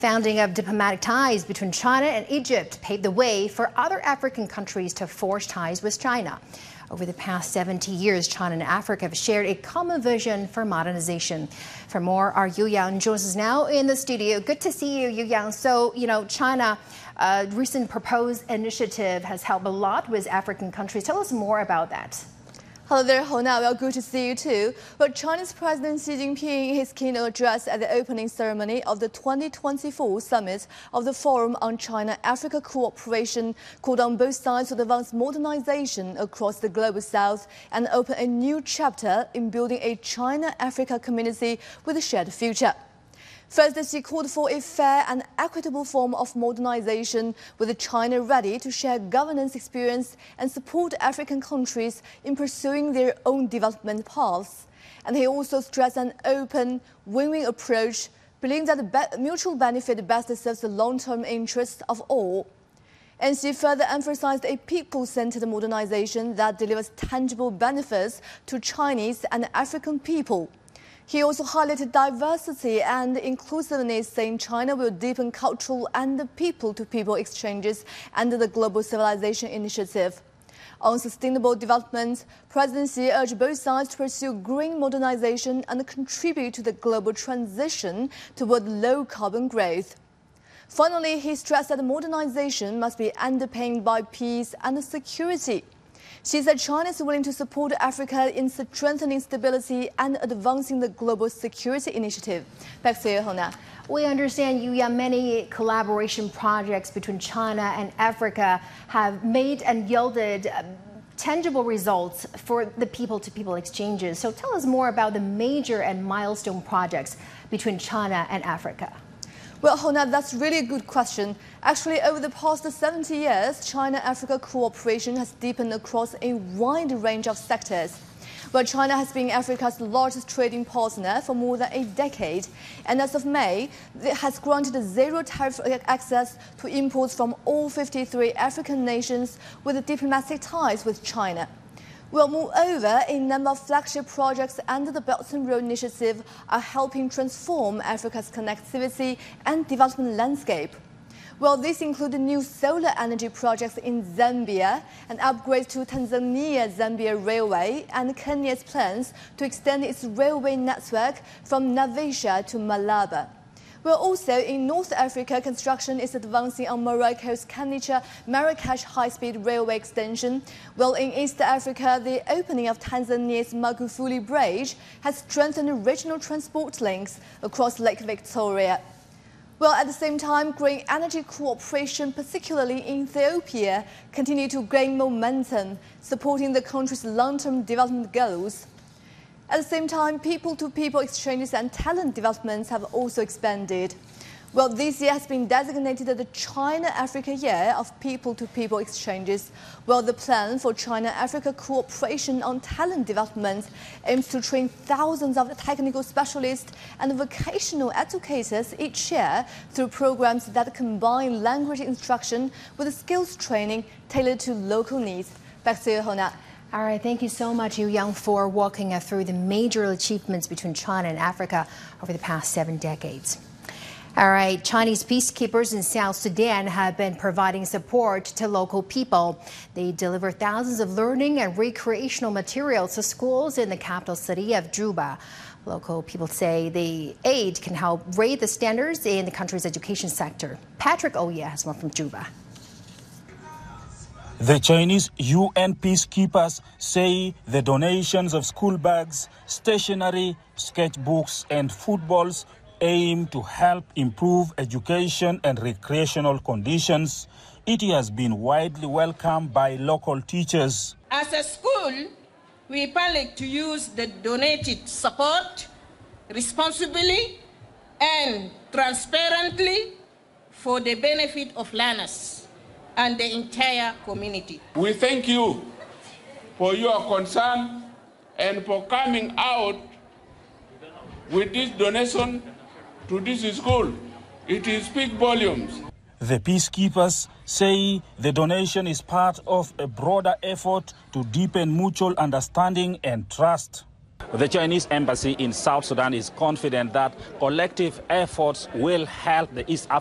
Founding of diplomatic ties between China and Egypt paved the way for other African countries to forge ties with China. Over the past 70 years, China and Africa have shared a common vision for modernization. For more, our Yu Yang joins us now in the studio. Good to see you, Yu Yang. So, China, recent proposed initiative has helped a lot with African countries. Tell us more about that. Hello there, Hona. Well, good to see you too. But Chinese President Xi Jinping, in his keynote address at the opening ceremony of the 2024 summit of the Forum on China-Africa Cooperation, called on both sides to advance modernization across the Global South and open a new chapter in building a China-Africa community with a shared future. First, Xi called for a fair and equitable form of modernization, with China ready to share governance experience and support African countries in pursuing their own development paths. And he also stressed an open, win-win approach, believing that the mutual benefit best serves the long-term interests of all. And Xi further emphasized a people-centered modernization that delivers tangible benefits to Chinese and African people. He also highlighted diversity and inclusiveness, saying China will deepen cultural and people-to-people exchanges under the Global Civilization Initiative. On sustainable development, President Xi urged both sides to pursue green modernization and contribute to the global transition toward low-carbon growth. Finally, he stressed that modernization must be underpinned by peace and security. She said China is willing to support Africa in strengthening stability and advancing the global security initiative. Back to you, Hona. We understand, Yu Yang, many collaboration projects between China and Africa have made and yielded tangible results for the people-to-people exchanges. So tell us more about the major and milestone projects between China and Africa. Well, Hona, that's really a good question. Actually, over the past 70 years, China-Africa cooperation has deepened across a wide range of sectors. Well, China has been Africa's largest trading partner for more than a decade, and as of May, it has granted zero tariff access to imports from all 53 African nations with diplomatic ties with China. Well, moreover, a number of flagship projects under the Belt and Road Initiative are helping transform Africa's connectivity and development landscape. Well, these include new solar energy projects in Zambia, an upgrade to Tanzania-Zambia Railway, and Kenya's plans to extend its railway network from Naivasha to Malaba. Well, also in North Africa, construction is advancing on Morocco's Kenitra-Marrakesh high-speed railway extension. Well, in East Africa, the opening of Tanzania's Magufuli Bridge has strengthened regional transport links across Lake Victoria. Well, at the same time, green energy cooperation, particularly in Ethiopia, continue to gain momentum, supporting the country's long-term development goals. At the same time, people-to-people exchanges and talent developments have also expanded. Well, this year has been designated the China-Africa Year of People-to-People Exchanges. Well, the plan for China-Africa cooperation on talent development aims to train thousands of technical specialists and vocational educators each year through programs that combine language instruction with skills training tailored to local needs. Back to you, Hona. All right, thank you so much, Yu Yang, for walking us through the major achievements between China and Africa over the past 7 decades. All right, Chinese peacekeepers in South Sudan have been providing support to local people. They deliver thousands of learning and recreational materials to schools in the capital city of Juba. Local people say the aid can help raise the standards in the country's education sector. Patrick Oya has more from Juba. The Chinese UN peacekeepers say the donations of school bags, stationery, sketchbooks and footballs aim to help improve education and recreational conditions. It has been widely welcomed by local teachers. As a school, we plan to use the donated support responsibly and transparently for the benefit of learners and the entire community. We thank you for your concern and for coming out with this donation to this school. It speaks volumes. The peacekeepers say the donation is part of a broader effort to deepen mutual understanding and trust. The Chinese embassy in South Sudan is confident that collective efforts will help the East